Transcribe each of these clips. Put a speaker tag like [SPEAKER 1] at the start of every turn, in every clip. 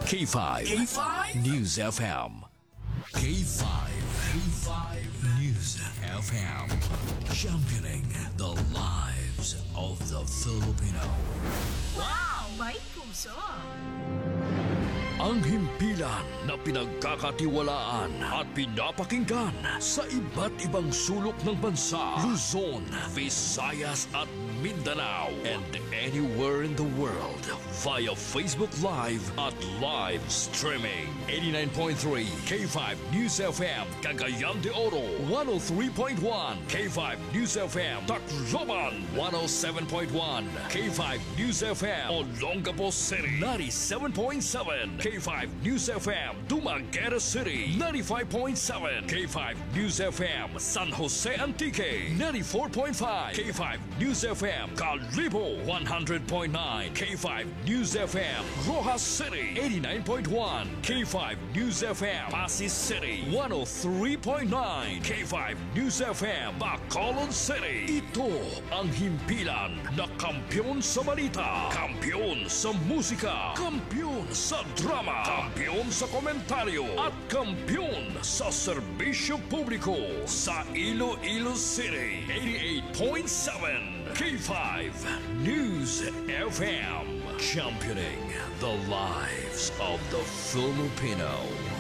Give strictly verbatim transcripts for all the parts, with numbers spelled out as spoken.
[SPEAKER 1] K five. K five News F M. K five. K five News F M. Championing the lives of the Filipino.
[SPEAKER 2] Wow! May puso!
[SPEAKER 1] Ang himpilan na pinagkakatiwalaan at pinapakinggan sa iba't ibang sulok ng bansa, Luzon, Visayas at Mindanao, and anywhere in the world via Facebook Live at live streaming. eighty-nine point three K five News F M, Cagayan de Oro, one oh three point one K five News F M, Tacloban, one oh seven point one K five News F M, Olongapo City, ninety-seven point seven K five News F M, Dumaguete City, ninety-five point seven K five News F M, San Jose Antique, ninety-four point five K five News F M, Calibo, one hundred point nine K five News F M, Rojas City, eighty-nine point one K five News F M, Pasig City, one oh three point nine K five News F M, Bacolod City. Ito ang himpilan na kampyon sa balita, kampyon sa musika, kampyon sa drama, kampyon sa komentaryo at kampyon sa serbisyo publiko sa Iloilo City. eighty-eight point seven K five News F M, championing the lives of the Filipino.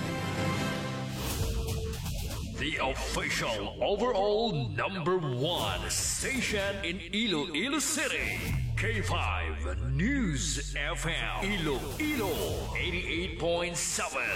[SPEAKER 1] The official overall number one station in Iloilo City. K five News F M, Iloilo, eighty-eight point seven.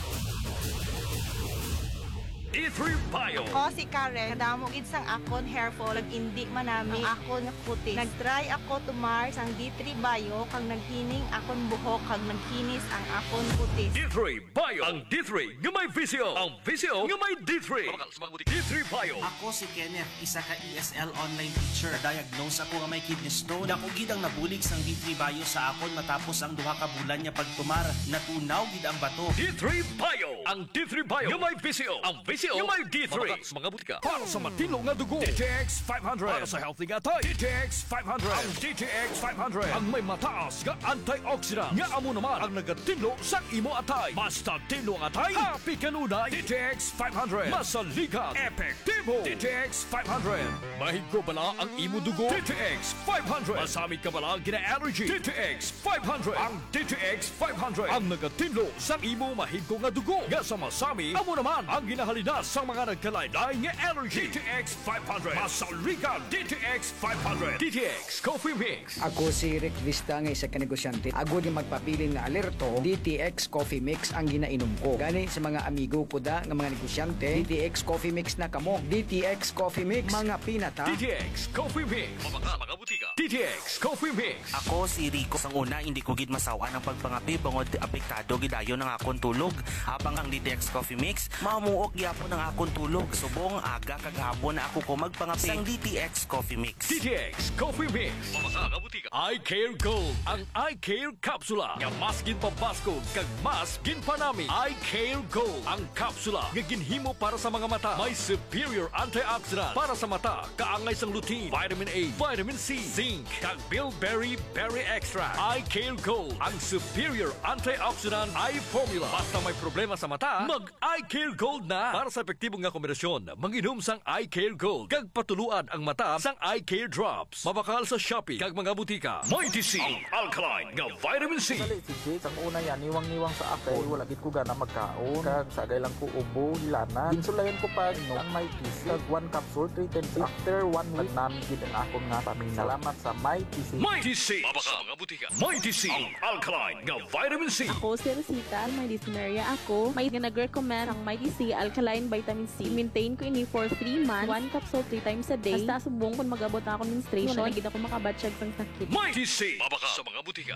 [SPEAKER 1] D three Bio.
[SPEAKER 3] Ako si Karen, kadamo gid sang akon hair fall, indi man nami ang akon kutis. Nag-try ako tumar sang D three Bio kang naghining akon buhok kang naghinis ang akon kutis.
[SPEAKER 1] D three Bio, ang D three nga may visio, ang visio nga may D three. D three Bio.
[SPEAKER 4] Ako si Kenneth, isa ka E S L online teacher. Diagnose ako nga may kidney stone. Dako gid ang nabulig sang D three Bio sa akon matapos ang duha ka bulan nya pagtumar. Natunaw gid ang bato.
[SPEAKER 1] D three Bio, ang D three Bio nga may visio, ang visio yung may D three. Mga butika. Para sa matino nga dugo, D T X five hundred. Para sa healthy nga tay, D T X five hundred. Ang D T X five hundred, ang may mataas nga antioxidant. Nga amo naman ang nagatinlo sa imo atay. Basta tinlo ang atay, happy kanunay. D T X five hundred, masaligan, epektibo. D T X five hundred, mahigko bala ang imo dugo. D T X five hundred, masamit ka bala gina-allergy. D T X five hundred, ang D T X five hundred, ang nagatinlo sa imo mahigko nga dugo. Nga sa masami, amo naman ang ginahalina sa mga nagkalaylay nga allergy. D T X five hundred, masaligan. D T X five hundred, D T X Coffee Mix.
[SPEAKER 5] Ako si Rick Vista nga isa ka negosyante. Ako di magpapilin nga alerto, D T X Coffee Mix ang ginainom ko. Gani sa mga amigo ko da nga mga negosyante, D T X Coffee Mix na kamo. D T X Coffee Mix, mga pinata.
[SPEAKER 1] D T X Coffee Mix. Mga mga butika. D T X Coffee Mix.
[SPEAKER 4] Ako si Rico. Sang una, hindi ko gid masawa ng pagpangapi bangod apektado gidayon ng akong tulog. Habang ang D T X Coffee Mix, mamuok gyapon ng akong tulog. Subong aga kagahapon na ako ko magpangapi sang D T X Coffee Mix.
[SPEAKER 1] D T X Coffee Mix. Mga mga butika. I Care Gold, ang I Care Kapsula. Nga mas gin pabasko kag mas gin panami. I Care Gold, ang kapsula nga ginhimo para sa mga mata. May superior antioxidant para sa mata. Kaangay sang lutein, vitamin A, vitamin C, zinc, kag bilberry berry extract. I Care Gold, ang superior antioxidant eye formula. Basta may problema sa mata, mag I Care Gold na. Para sa epektibong nga kombinasyon, manginom sang I Care Gold kag patuluan ang mata sang I Care Drops. Mabakal sa Shopee kag mga butika. Mighty C, ang alkaline nga vitamin C.
[SPEAKER 6] Dali si Jake, ang una yan, niwang-niwang sa ako, wala gid ko gana magkaon, kag sagay lang ko ubo, hilana. Insulayan ko pa, no, ang Mighty C, kag one capsule, three ten C. After one week, namin gid ang akong nga paminal. Salamat sa Mighty C.
[SPEAKER 1] Mighty C, mabakal mga butika. Mighty C, ang alkaline nga vitamin C.
[SPEAKER 7] Ako si Rosita, may dyspnea ako. May nag-recommend ang Mighty C Alkaline Vitamin C. Maintain ko ini for three months, one capsule three times a day. Basta subong kung mag-abot na ako menstruation, wala gid ako makabatsyag sang sakit.
[SPEAKER 1] Mighty C, mabakal sa mga butika.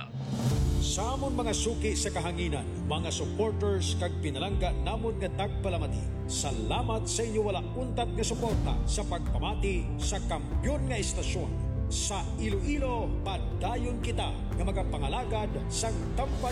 [SPEAKER 8] Sa amon mga suki sa kahanginan, mga supporters kag pinalangga namon nga tagpalamati. Salamat sa inyo wala untat nga suporta sa pagpamati sa kampyon nga istasyon. Sa Iloilo, padayon kita nga magapangalagad sa tampad